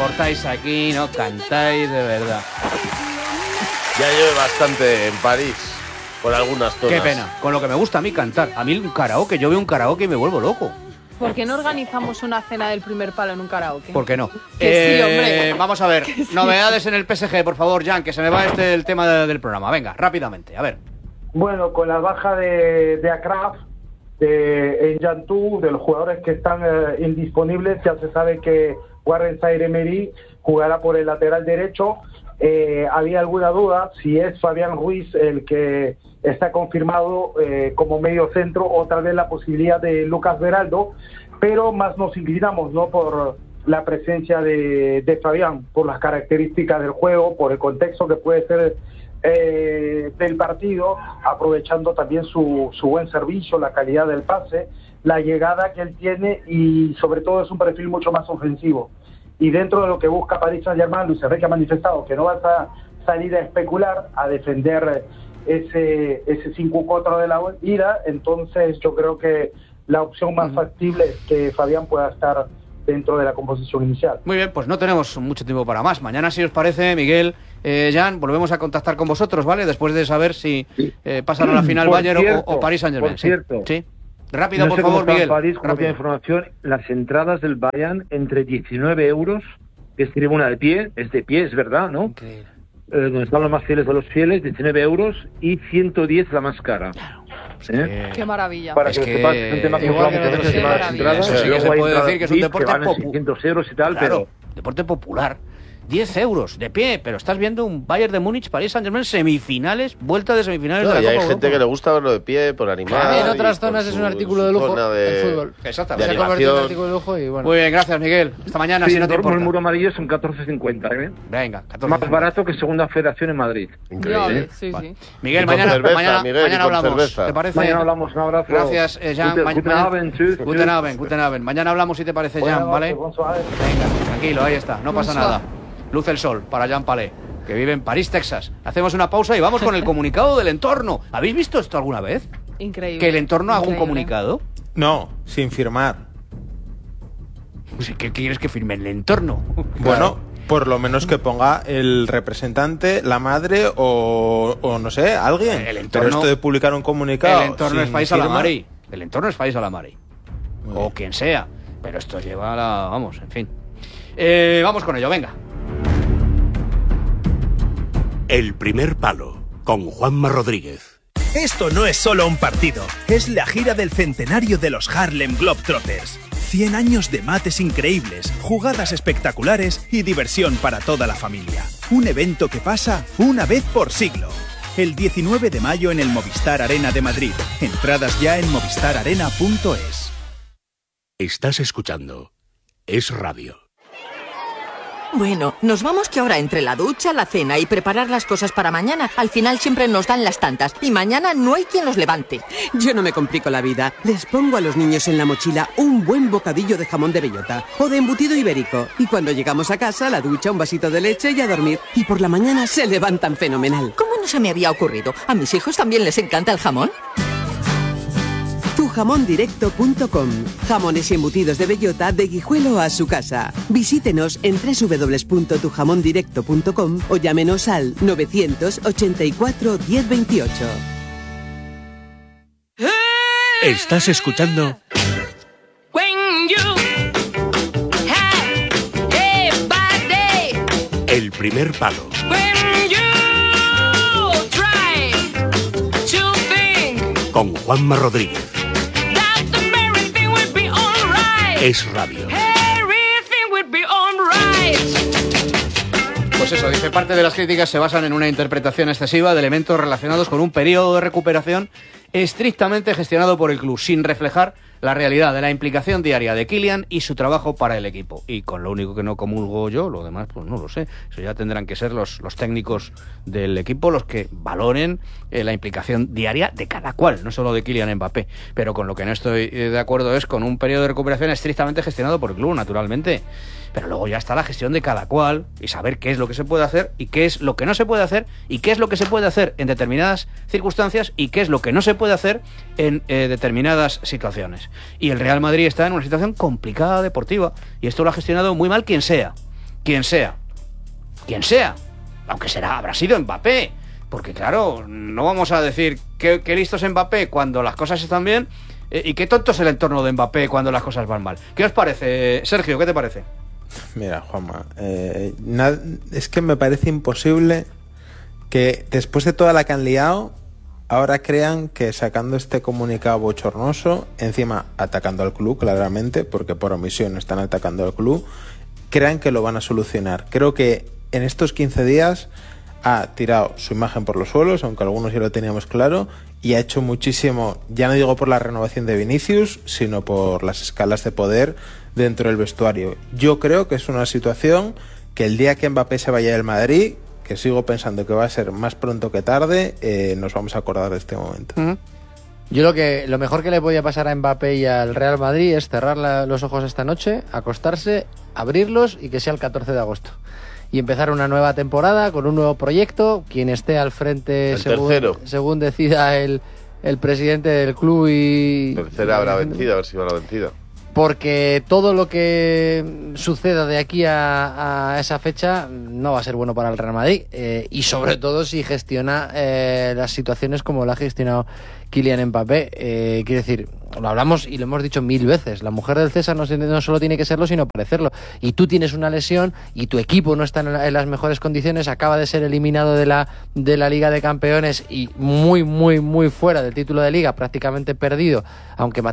portáis aquí, no cantáis de verdad. Ya llevo bastante en París, por algunas zonas. Qué pena, con lo que me gusta a mí cantar. A mí un karaoke, yo veo un karaoke y me vuelvo loco. ¿Por qué no organizamos una cena del primer palo en un karaoke? ¿Por qué no? Que sí, hombre. Vamos a ver, Sí. novedades en el PSG, por favor, Jan, que se me va el tema del programa. Venga, rápidamente, a ver. Bueno, con la baja de Akraf, de Enjantú, de los jugadores que están indisponibles, ya se sabe que Warren Zaïre-Emery jugará por el lateral derecho. Había alguna duda si es Fabián Ruiz el que está confirmado como medio centro o tal vez la posibilidad de Lucas Beraldo, pero más nos inclinamos, ¿no?, por la presencia de Fabián, por las características del juego, por el contexto que puede ser del partido, aprovechando también su buen servicio, la calidad del pase, la llegada que él tiene y sobre todo es un perfil mucho más ofensivo. Y dentro de lo que busca Paris Saint-Germain, Luis Enrique ha manifestado que no va a salir a especular, a defender ese 5-4 de la ida. Entonces yo creo que la opción más factible es que Fabián pueda estar dentro de la composición inicial. Muy bien, pues no tenemos mucho tiempo para más. Mañana, si os parece, Miguel, Jan, volvemos a contactar con vosotros, ¿vale? Después de saber si pasan a la final Bayern o Paris Saint-Germain. Por cierto. Sí. Rápido, no sé por favor, cómo está Miguel. en París, como Rápido. tiene información, las entradas del Bayern entre 19 euros, que es tribuna de pie, es verdad, ¿no? Increíble. Donde están los más fieles de los fieles, 19 euros, y 110 la más cara. Qué maravilla. Para Es que que lo sepas, es un tema que igual hablamos que nosotros, qué el tema de las maravilla. entradas, Eso sí que luego se hay puede entradas decir que es un VIP deporte valen popular. 600 euros y tal, Claro, pero deporte popular. 10 euros de pie, pero estás viendo un Bayern de Múnich, Paris Saint-Germain, semifinales, vuelta de semifinales No, de la y hay Copa gente Europa. que le gusta verlo de pie, por animar. Claro, en otras y por zonas es un su artículo de lujo, zona el fútbol. Exactamente. Se De ha convertido en un animación. artículo de lujo y bueno. Muy bien, gracias, Miguel. Hasta mañana, sí, si no te el importa. muro amarillo son 14,50, ¿eh? Venga, 14. Más barato que Segunda Federación en Madrid. Increíble. Sí, Vale. sí. Miguel, Y con mañana, cerveza, mañana, Miguel, y mañana con hablamos. cerveza. ¿Te parece? Mañana hablamos, un abrazo. Gracias, Jan. Guten Abend, tschüss, tschüss. Guten Abend. Mañana hablamos, si te parece, Jan, ¿vale? Venga, tranquilo, ahí está, no pasa nada. Luce el sol para Jan Palé, que vive en París, Texas. Hacemos una pausa y vamos con el comunicado del entorno. ¿Habéis visto esto alguna vez? Increíble. ¿Que el entorno haga un Increíble. comunicado? No, sin firmar. Pues, ¿qué quieres que firme el entorno? Bueno, por lo menos que ponga el representante, la madre o no sé, alguien. El entorno- Pero esto de publicar un comunicado. El entorno es sin Faisal firma, Amari. El entorno es Faisal Amari. O quien sea. Pero esto lleva a la... Vamos, en fin. Vamos con ello, venga. El primer palo, con Juanma Rodríguez. Esto no es solo un partido, es la gira del centenario de los Harlem Globetrotters. 100 años de mates increíbles, jugadas espectaculares y diversión para toda la familia. Un evento que pasa una vez por siglo. El 19 de mayo en el Movistar Arena de Madrid. Entradas ya en movistararena.es. Estás escuchando Es Radio. Bueno, nos vamos que ahora entre la ducha, la cena y preparar las cosas para mañana, al final siempre nos dan las tantas y mañana no hay quien los levante. Yo no me complico la vida. Les pongo a los niños en la mochila un buen bocadillo de jamón de bellota o de embutido ibérico. Y cuando llegamos a casa, la ducha, un vasito de leche y a dormir. Y por la mañana se levantan fenomenal. ¿Cómo no se me había ocurrido? ¿A mis hijos también les encanta el jamón? Tujamondirecto.com. Jamones y embutidos de bellota de Guijuelo a su casa. Visítenos en www.tujamondirecto.com o llámenos al 984 1028. Estás escuchando El primer palo. Con Juanma Rodríguez. Es Radio. Pues eso, dice, parte de las críticas se basan en una interpretación excesiva de elementos relacionados con un periodo de recuperación estrictamente gestionado por el club, sin reflejar la realidad de la implicación diaria de Kylian y su trabajo para el equipo. Y con lo único que no comulgo yo, lo demás pues no lo sé. Eso ya tendrán que ser los técnicos del equipo los que valoren la implicación diaria de cada cual, no solo de Kylian Mbappé. Pero con lo que no estoy de acuerdo es con un periodo de recuperación estrictamente gestionado por el club, naturalmente. Pero luego ya está la gestión de cada cual y saber qué es lo que se puede hacer y qué es lo que no se puede hacer y qué es lo que se puede hacer en determinadas circunstancias y qué es lo que no se puede hacer en determinadas situaciones. Y el Real Madrid está en una situación complicada deportiva y esto lo ha gestionado muy mal quien sea. quien sea, aunque habrá sido Mbappé, porque claro, no vamos a decir que listo es Mbappé cuando las cosas están bien y qué tonto es el entorno de Mbappé cuando las cosas van mal. ¿Qué os parece, Sergio? ¿Qué te parece? Mira, Juanma, es que me parece imposible que después de toda la que han liado, ahora crean que sacando este comunicado bochornoso, encima atacando al club, claramente, porque por omisión están atacando al club, crean que lo van a solucionar. Creo que en estos 15 días ha tirado su imagen por los suelos, aunque algunos ya lo teníamos claro, y ha hecho muchísimo, ya no digo por la renovación de Vinicius, sino por las escalas de poder dentro del vestuario. Yo creo que es una situación que el día que Mbappé se vaya del Madrid, que sigo pensando que va a ser más pronto que tarde, nos vamos a acordar de este momento. Yo lo mejor que le podía pasar a Mbappé y al Real Madrid es cerrar los ojos esta noche, acostarse, abrirlos y que sea el 14 de agosto. Y empezar una nueva temporada con un nuevo proyecto, quien esté al frente según decida el presidente del club y... Tercera habrá vencida, a ver si va la vencida. Porque todo lo que suceda de aquí a esa fecha no va a ser bueno para el Real Madrid, y sobre todo si gestiona las situaciones como la ha gestionado Kylian Mbappé. Quiero decir, lo hablamos y lo hemos dicho 1000 veces, la mujer del César no solo tiene que serlo, sino parecerlo. Y tú tienes una lesión y tu equipo no está en las mejores condiciones, acaba de ser eliminado de la Liga de Campeones y muy, muy, muy fuera del título de Liga, prácticamente perdido, aunque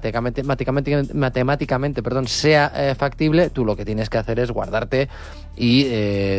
matemáticamente sea factible. Tú lo que tienes que hacer es guardarte y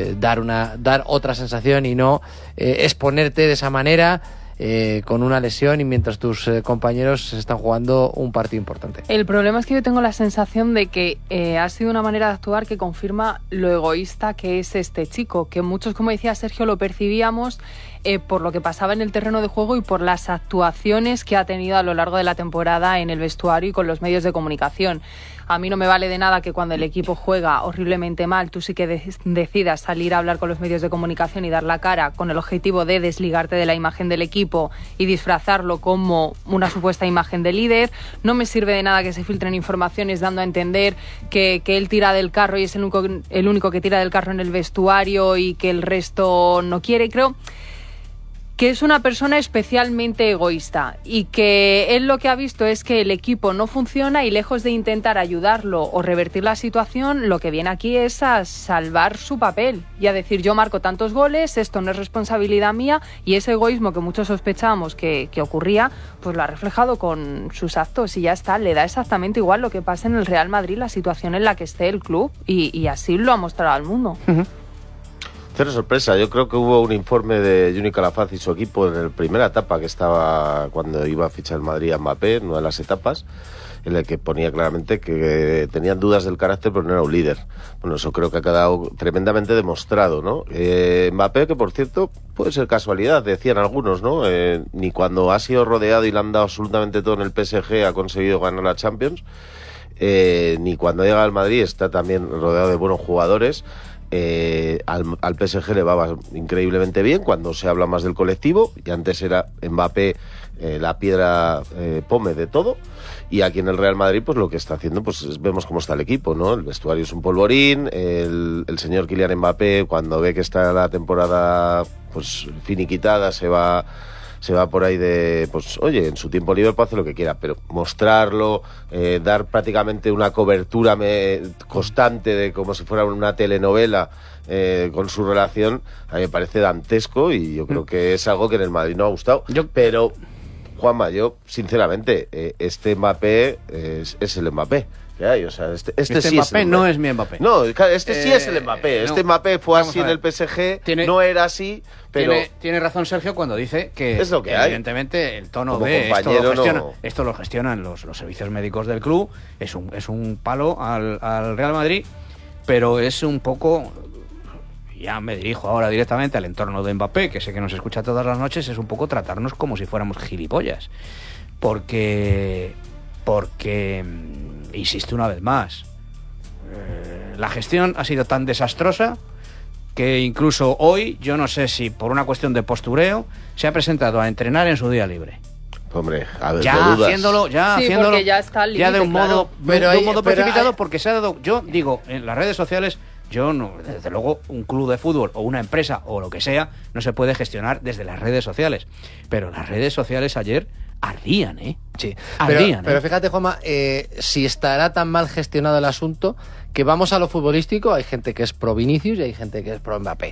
dar otra sensación y no exponerte de esa manera, con una lesión y mientras tus compañeros están jugando un partido importante. El problema es que yo tengo la sensación de que ha sido una manera de actuar que confirma lo egoísta que es este chico, que muchos, como decía Sergio, lo percibíamos por lo que pasaba en el terreno de juego y por las actuaciones que ha tenido a lo largo de la temporada en el vestuario y con los medios de comunicación. A mí no me vale de nada que cuando el equipo juega horriblemente mal, tú sí que decidas salir a hablar con los medios de comunicación y dar la cara con el objetivo de desligarte de la imagen del equipo y disfrazarlo como una supuesta imagen de líder. No me sirve de nada que se filtren informaciones dando a entender que él tira del carro y es el único que tira del carro en el vestuario y que el resto no quiere. Creo que es una persona especialmente egoísta y que él lo que ha visto es que el equipo no funciona y lejos de intentar ayudarlo o revertir la situación, lo que viene aquí es a salvar su papel y a decir: yo marco tantos goles, esto no es responsabilidad mía, y ese egoísmo que muchos sospechábamos que ocurría, pues lo ha reflejado con sus actos y ya está. Le da exactamente igual lo que pasa en el Real Madrid, la situación en la que esté el club, y así lo ha mostrado al mundo. Cero sorpresa. Yo creo que hubo un informe de Juni Calafaz y su equipo en la primera etapa que estaba cuando iba a fichar el Madrid a Mbappé, en una de las etapas, en el que ponía claramente que tenían dudas del carácter, pero no era un líder. Bueno, eso creo que ha quedado tremendamente demostrado, ¿no? Mbappé, que por cierto puede ser casualidad, decían algunos, ¿no? Ni cuando ha sido rodeado y le han dado absolutamente todo en el PSG ha conseguido ganar la Champions, ni cuando llega al Madrid está también rodeado de buenos jugadores. Al PSG le va increíblemente bien cuando se habla más del colectivo, y antes era Mbappé la piedra pome de todo, y aquí en el Real Madrid pues lo que está haciendo, pues vemos cómo está el equipo, ¿no? El vestuario es un polvorín, el señor Kylian Mbappé, cuando ve que está la temporada pues finiquitada, se va por ahí pues oye, en su tiempo libre puede hacer lo que quiera, pero mostrarlo, dar prácticamente una cobertura constante de como si fuera una telenovela con su relación, a mí me parece dantesco, y yo creo que es algo que en el Madrid no ha gustado. Pero, Juanma, yo sinceramente, este Mbappé es el Mbappé que hay. O sea, este sí Mbappé es no es mi Mbappé. No, sí es el Mbappé. Este Mbappé fue así en el PSG, no era así, pero... Tiene razón Sergio cuando dice que, es lo que hay. Evidentemente el tono como de compañero esto lo gestionan los servicios médicos del club, es un palo al Real Madrid, pero es un poco... Ya me dirijo ahora directamente al entorno de Mbappé, que sé que nos escucha todas las noches, es un poco tratarnos como si fuéramos gilipollas. Porque insisto una vez más, la gestión ha sido tan desastrosa que incluso hoy, yo no sé si por una cuestión de postureo, se ha presentado a entrenar en su día libre. Hombre, a ver, ya haciéndolo, porque ya está al límite, ya de un modo, claro. precipitado, porque se ha dado, yo digo, en las redes sociales Yo no, desde luego, un club de fútbol o una empresa o lo que sea no se puede gestionar desde las redes sociales. Pero las redes sociales ayer ardían, ¿eh? Sí, ardían, pero fíjate, Juanma, si estará tan mal gestionado el asunto, que vamos a lo futbolístico, hay gente que es pro Vinicius y hay gente que es pro Mbappé.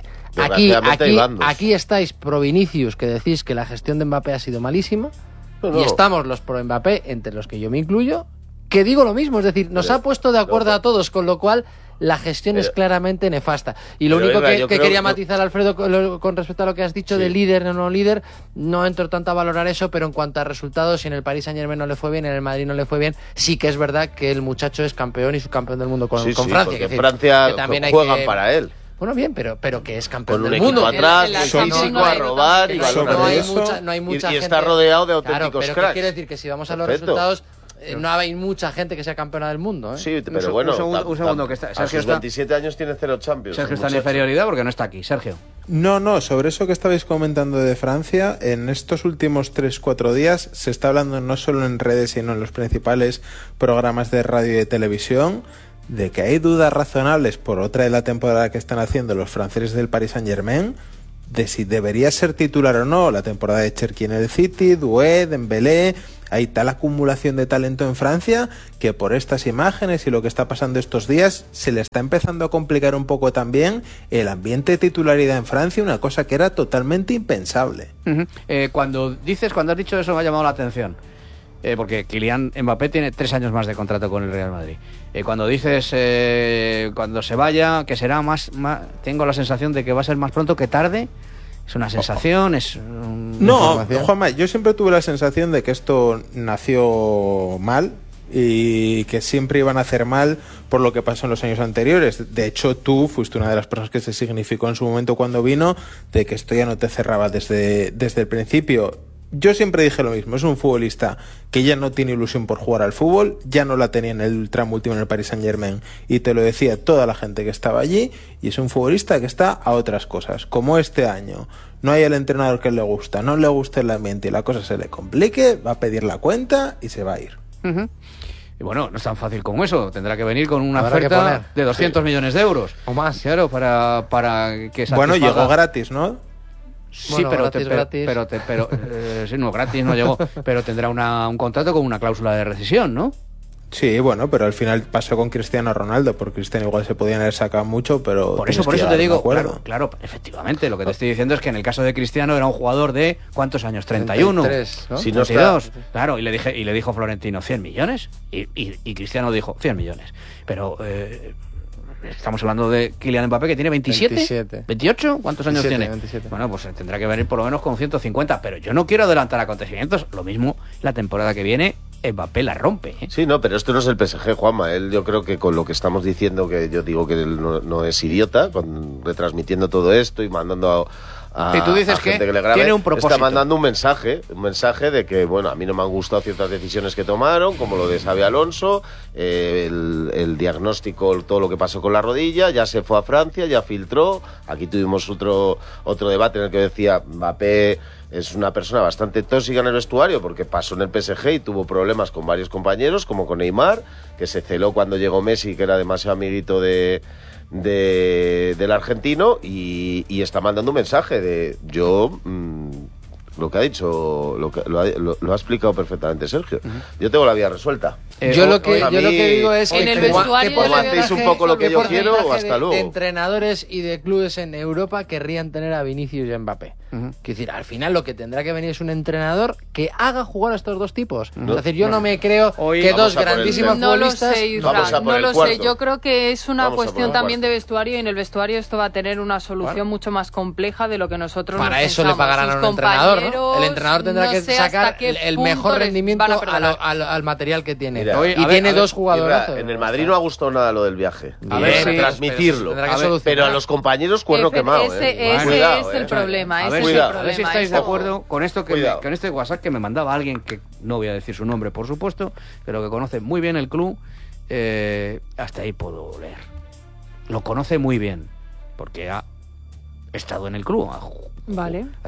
Aquí estáis pro Vinicius, que decís que la gestión de Mbappé ha sido malísima, y estamos los pro Mbappé, entre los que yo me incluyo, que digo lo mismo, es decir, nos ha puesto de acuerdo a todos, con lo cual la gestión es claramente nefasta. Y lo único que quería matizar, Alfredo, con respecto a lo que has dicho de líder o no líder, no entro tanto a valorar eso, pero en cuanto a resultados, si en el Paris Saint-Germain no le fue bien, en el Madrid no le fue bien, sí que es verdad que el muchacho es campeón y subcampeón del mundo con Francia. Porque en Francia juegan para él. Bueno, bien, pero que es campeón con del un mundo. Equipo atrás, físico a robar y no hay mucha y gente, está rodeado de auténticos cracks. cracks. Quiere decir que si vamos a los resultados, no hay mucha gente que sea campeona del mundo, ¿eh? Sí, pero bueno, un segundo que está. A sus 27 años tiene 0 Champions. Sergio está en inferioridad porque no está aquí. Sergio. No, sobre eso que estabais comentando de Francia, en estos últimos 3-4 días se está hablando no solo en redes, sino en los principales programas de radio y de televisión, de que hay dudas razonables por otra de la temporada que están haciendo los franceses del Paris Saint-Germain, de si debería ser titular o no la temporada de Cherki en el City, Doué, Dembélé. Hay tal acumulación de talento en Francia que por estas imágenes y lo que está pasando estos días se le está empezando a complicar un poco también el ambiente de titularidad en Francia, una cosa que era totalmente impensable. Cuando has dicho eso me ha llamado la atención. Porque Kylian Mbappé tiene 3 años más de contrato con el Real Madrid. Cuando dices cuando se vaya, que será más, tengo la sensación de que va a ser más pronto que tarde. Es una sensación, No, Juanma, yo siempre tuve la sensación de que esto nació mal y que siempre iban a hacer mal por lo que pasó en los años anteriores. De hecho, tú fuiste una de las personas que se significó en su momento cuando vino, de que esto ya no te cerraba desde el principio. Yo siempre dije lo mismo, es un futbolista que ya no tiene ilusión por jugar al fútbol, ya no la tenía en el tramo último en el Paris Saint-Germain, y te lo decía toda la gente que estaba allí, y es un futbolista que está a otras cosas, como este año. No hay el entrenador que le gusta, no le gusta el ambiente y la cosa se le complique, va a pedir la cuenta y se va a ir. Y bueno, no es tan fácil como eso, tendrá que venir con una oferta de 200 millones de euros o más, claro, para que satisfaga. Bueno, llegó gratis, ¿no? Sí, bueno, pero sí, no, gratis no llegó, pero tendrá un contrato con una cláusula de rescisión, ¿no? Sí, bueno, pero al final pasó con Cristiano Ronaldo, por Cristiano igual se podían haber sacado mucho, pero por eso te digo, claro, efectivamente, lo que te estoy diciendo es que en el caso de Cristiano era un jugador de ¿cuántos años? 31, 33, ¿no? Si 32, claro, y le dijo Florentino 100 millones y Cristiano dijo 100 millones, pero estamos hablando de Kylian Mbappé, que tiene 27. ¿28? ¿Cuántos años 27, tiene? 27. Bueno, pues tendrá que venir por lo menos con 150, pero yo no quiero adelantar acontecimientos. Lo mismo la temporada que viene, Mbappé la rompe, ¿eh? Sí, no, pero esto no es el PSG, Juanma. Él, yo creo que con lo que estamos diciendo, que yo digo que él no es idiota, retransmitiendo todo esto y mandando y tú dices que le grabe, tiene un propósito. Está mandando un mensaje de que, bueno, a mí no me han gustado ciertas decisiones que tomaron, como lo de Xabi Alonso, el diagnóstico, todo lo que pasó con la rodilla, ya se fue a Francia, ya filtró. Aquí tuvimos otro debate en el que decía Mbappé es una persona bastante tóxica en el vestuario porque pasó en el PSG y tuvo problemas con varios compañeros, como con Neymar, que se celó cuando llegó Messi, que era demasiado amiguito del argentino, y está mandando un mensaje de yo lo que ha dicho, lo ha explicado perfectamente Sergio. Yo tengo la vida resuelta. Yo lo que digo es en el vestuario hacéis un poco lo que yo quiero o hasta luego. De entrenadores y de clubes en Europa querrían tener a Vinicius y a Mbappé. Quiero decir, al final lo que tendrá que venir es un entrenador que haga jugar a estos dos tipos. Es decir, yo no me creo que dos grandísimos futbolistas... No lo sé, yo creo que es una cuestión también de vestuario, y en el vestuario esto va a tener una solución mucho más compleja de lo que nosotros para eso le pagarán a un entrenador, ¿no? El entrenador tendrá que sacar el mejor rendimiento al material que tiene. Y tiene dos jugadores. En el Madrid no ha gustado nada lo del viaje. A ver, transmitirlo. Pero a los compañeros cuerno quemado. Ese es el problema. A ver si estáis de acuerdo con esto con este WhatsApp que me mandaba alguien que no voy a decir su nombre, por supuesto, pero que conoce muy bien el club. Hasta ahí puedo leer. Lo conoce muy bien porque ha estado en el club. Vale. Ha sido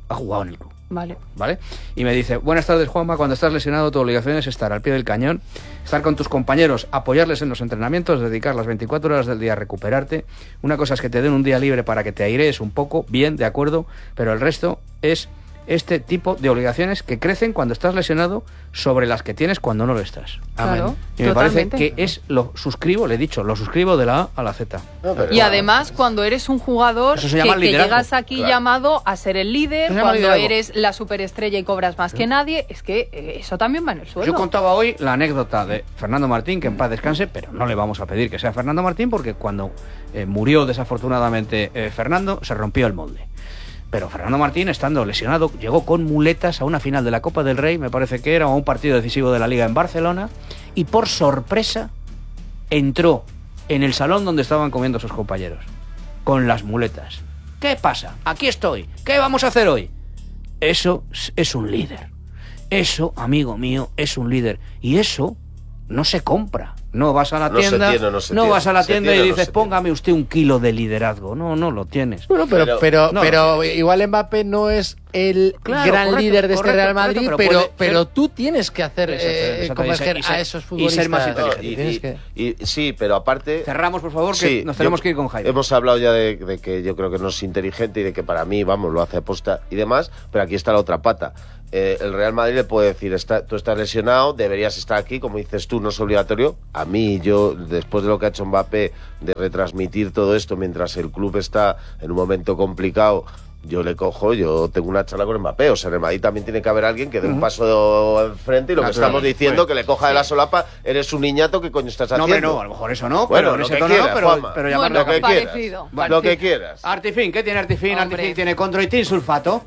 ha jugado en el club. Vale. Y me dice, buenas tardes, Juanma, cuando estás lesionado tu obligación es estar al pie del cañón, estar con tus compañeros, apoyarles en los entrenamientos, dedicar las 24 horas del día a recuperarte. Una cosa es que te den un día libre para que te airees un poco, bien, de acuerdo, pero el resto es este tipo de obligaciones que crecen cuando estás lesionado sobre las que tienes cuando no lo estás. Claro, y me totalmente. parece que lo suscribo de la A a la Z. Y además, cuando eres un jugador Eso se llama que liderazgo. llegas aquí Claro. llamado a ser el líder, Eso se llama cuando liderazgo. eres la superestrella y cobras más que nadie, es que eso también va en el suelo. Yo contaba hoy la anécdota de Fernando Martín, que en paz descanse, pero no le vamos a pedir que sea Fernando Martín porque cuando murió desafortunadamente Fernando, se rompió el molde. Pero Fernando Martín, estando lesionado, llegó con muletas a una final de la Copa del Rey, me parece que era, o a un partido decisivo de la Liga en Barcelona, y por sorpresa entró en el salón donde estaban comiendo sus compañeros, con las muletas. ¿Qué pasa? Aquí estoy. ¿Qué vamos a hacer hoy? Eso es un líder. Eso, amigo mío, es un líder. Y eso no se compra. No vas a la tienda, no vas a la tienda y dices, póngame usted un kilo de liderazgo. No, no lo tienes. Bueno, pero igual Mbappé no es el gran líder de este Real Madrid, pero tú tienes que hacer converger a esos futbolistas. Y ser más inteligente. Sí, pero aparte... Cerramos, por favor, que nos tenemos que ir con Jaime. Hemos hablado ya de que yo creo que no es inteligente y de que para mí, vamos, lo hace aposta y demás, pero aquí está la otra pata. El Real Madrid le puede decir, tú estás lesionado, deberías estar aquí, como dices tú, no es obligatorio. A mí, yo, después de lo que ha hecho Mbappé, de retransmitir todo esto mientras el club está en un momento complicado, yo tengo una charla con Mbappé. O sea, en el Madrid también tiene que haber alguien que dé un paso al frente y lo que estamos diciendo, que le coja de la solapa, eres un niñato, ¿qué coño estás haciendo? No, a lo mejor eso no, bueno, pero lo ese que tono quieras, no, pero llamarlo lo que parecido. quieras. Lo que quieras. Artifin, ¿qué tiene Artifin? Artifin tiene condroitin sulfato.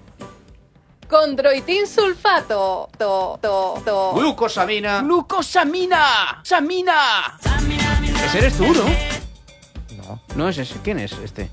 Condroitin sulfato. Glucosamina. ¡Glucosamina! ¡Samina! Ese eres tú, ¿no? No es ese. ¿Quién es este?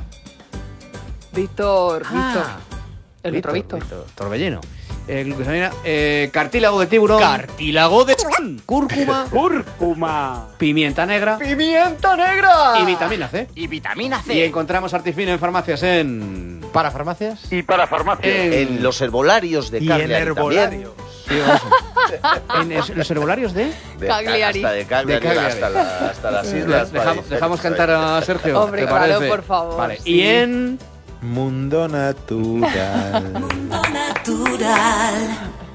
Víctor. El otro Víctor. Torbellino. Glucosamina. Cartílago de tiburón. Cartílago de cúrcuma. ¡Cúrcuma! Pimienta negra. ¡Pimienta negra! Y vitamina C. Y vitamina C. Y encontramos Artifin en farmacias en... ¿Para farmacias? Y para farmacias. En los herbolarios de Cagliari. Y en herbolarios. ¿En los herbolarios de? Cagliari. Hasta de Cagliari, hasta las islas. Dejamos cantar a Sergio. Hombre, ¿te claro, parece? por favor. Vale. Sí. Y en... Mundo natural. Mundo natural.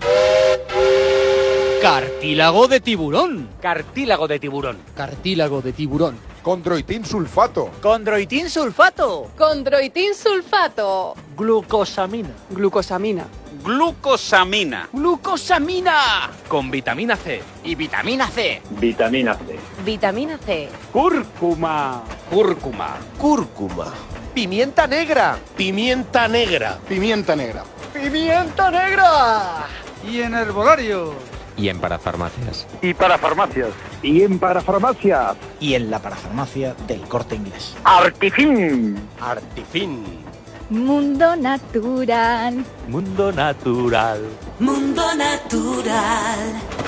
Cartílago de tiburón. Cartílago de tiburón. Cartílago de tiburón. Condroitin sulfato. Condroitin sulfato. Condroitin sulfato. Glucosamina. Glucosamina. Glucosamina. Glucosamina. Con vitamina C. Y vitamina C. Vitamina C. Vitamina C. Cúrcuma. Cúrcuma. Cúrcuma. Pimienta negra. Pimienta negra. Pimienta negra. ¡Pimienta negra! Y en herbolario. Y en parafarmacias. Y para farmacias. Y en parafarmacias. Y en la parafarmacia del Corte Inglés. Artifin. Artifin. Mundo natural. Mundo natural. Mundo natural.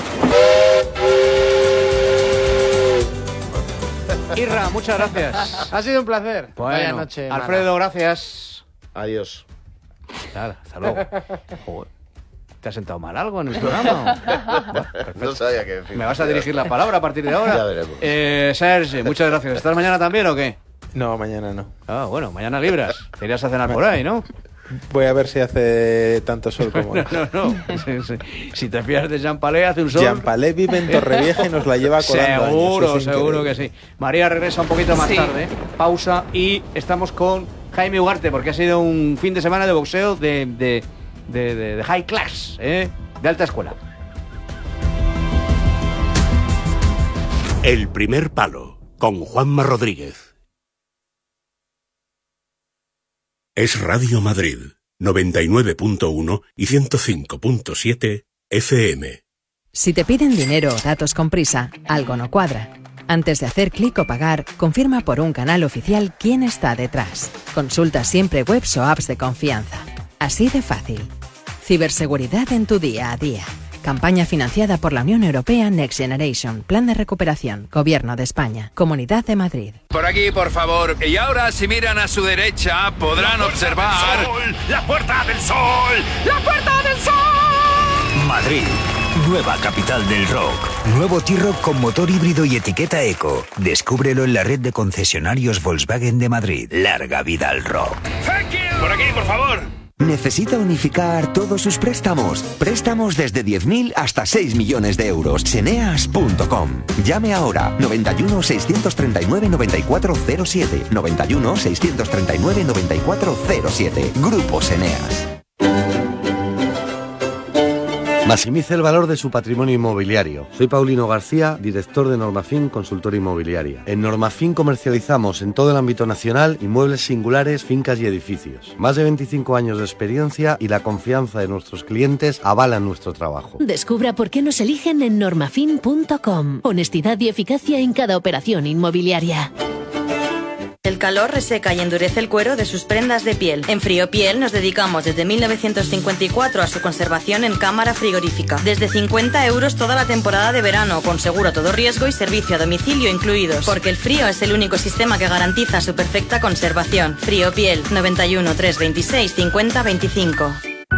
Irra, muchas gracias. Ha sido un placer. Bueno, Vaya noche. Alfredo, gracias. Adiós. Nada, hasta luego. Joder. ¿Te has sentado mal algo en el programa? No sabía qué decir. ¿Me vas a dirigir la palabra a partir de ahora? Ya veremos. Sergi, muchas gracias. ¿Estás mañana también o qué? No, mañana no. Ah, bueno, mañana libras. Te irías a cenar por ahí, ¿no? Voy a ver si hace tanto sol como hoy. No. Sí. Si te fías de Jean Palé, hace un sol. Jean Palé vive en Torrevieja y nos la lleva colando. Seguro que sí. María regresa un poquito más tarde. Pausa y estamos con Jaime Ugarte porque ha sido un fin de semana de boxeo de high class, de alta escuela. El primer palo con Juanma Rodríguez. Es Radio Madrid 99.1 y 105.7 FM. Si te piden dinero o datos con prisa, algo no cuadra. Antes de hacer clic o pagar, confirma por un canal oficial quién está detrás. Consulta siempre webs o apps de confianza. Así de fácil. Ciberseguridad en tu día a día. Campaña financiada por la Unión Europea Next Generation. Plan de recuperación. Gobierno de España. Comunidad de Madrid. Por aquí, por favor. Y ahora, si miran a su derecha, podrán observar... ¡La Puerta del Sol! ¡La Puerta del Sol! Madrid. Nueva capital del rock. Nuevo T-Roc con motor híbrido y etiqueta eco. Descúbrelo en la red de concesionarios Volkswagen de Madrid. Larga vida al rock. Por aquí, por favor. ¿Necesita unificar todos sus préstamos? Préstamos desde 10.000 hasta 6 millones de euros. Seneas.com. Llame ahora. 91 639 9407. 91 639 9407. Grupo Seneas. Maximice el valor de su patrimonio inmobiliario. Soy Paulino García, director de Normafin Consultora Inmobiliaria. En Normafin comercializamos en todo el ámbito nacional inmuebles singulares, fincas y edificios. Más de 25 años de experiencia y la confianza de nuestros clientes avalan nuestro trabajo. Descubra por qué nos eligen en normafin.com. Honestidad y eficacia en cada operación inmobiliaria. El calor reseca y endurece el cuero de sus prendas de piel. En Friopiel nos dedicamos desde 1954 a su conservación en cámara frigorífica. Desde 50 € toda la temporada de verano, con seguro a todo riesgo y servicio a domicilio incluidos. Porque el frío es el único sistema que garantiza su perfecta conservación. Friopiel, 91 326 50 25.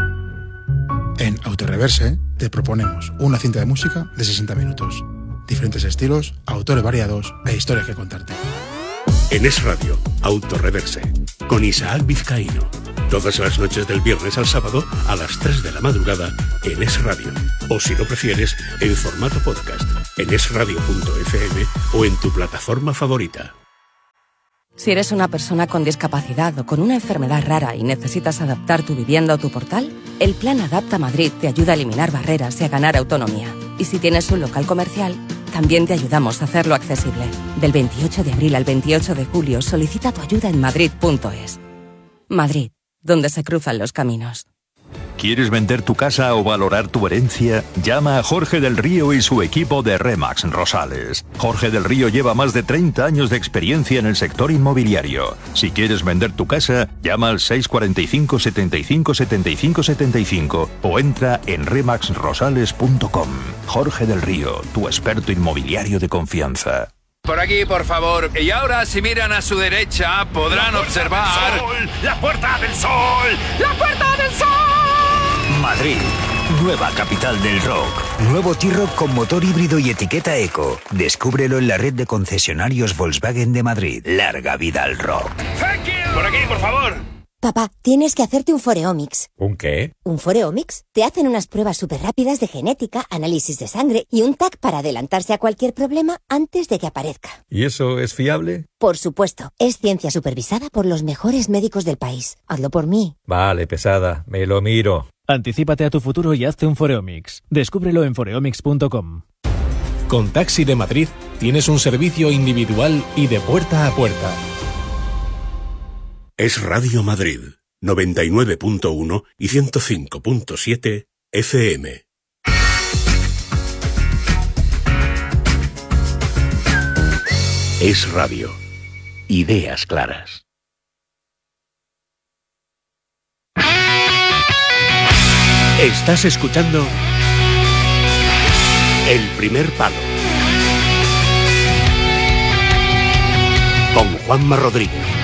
En Autoreverse te proponemos una cinta de música de 60 minutos. Diferentes estilos, autores variados e historias que contarte. En Es Radio, Autoreverse, con Isaac Vizcaíno. Todas las noches del viernes al sábado a las 3 de la madrugada en Es Radio. O si lo prefieres, en formato podcast, en esradio.fm o en tu plataforma favorita. Si eres una persona con discapacidad o con una enfermedad rara y necesitas adaptar tu vivienda o tu portal, el Plan Adapta Madrid te ayuda a eliminar barreras y a ganar autonomía. Y si tienes un local comercial, también te ayudamos a hacerlo accesible. Del 28 de abril al 28 de julio solicita tu ayuda en madrid.es. Madrid, donde se cruzan los caminos. ¿Quieres vender tu casa o valorar tu herencia? Llama a Jorge del Río y su equipo de Remax Rosales. Jorge del Río lleva más de 30 años de experiencia en el sector inmobiliario. Si quieres vender tu casa, llama al 645 75 75 75 o entra en remaxrosales.com. Jorge del Río, tu experto inmobiliario de confianza. Por aquí, por favor. Y ahora, si miran a su derecha, podrán observar... ¡La Puerta del Sol! ¡La Puerta del Sol! Madrid. Nueva capital del rock. Nuevo T-Roc con motor híbrido y etiqueta eco. Descúbrelo en la red de concesionarios Volkswagen de Madrid. Larga vida al rock. Por aquí, por favor. Papá, tienes que hacerte un Foreomics. ¿Un qué? ¿Un Foreomics? Te hacen unas pruebas súper rápidas de genética, análisis de sangre y un TAC para adelantarse a cualquier problema antes de que aparezca. ¿Y eso es fiable? Por supuesto. Es ciencia supervisada por los mejores médicos del país. Hazlo por mí. Vale, pesada. Me lo miro. Anticípate a tu futuro y hazte un Foreomics. Descúbrelo en foreomics.com. Con Taxi de Madrid tienes un servicio individual y de puerta a puerta. Es Radio Madrid, 99.1 y 105.7 FM. Es Radio. Ideas claras. Estás escuchando El Primer Palo con Juanma Rodríguez.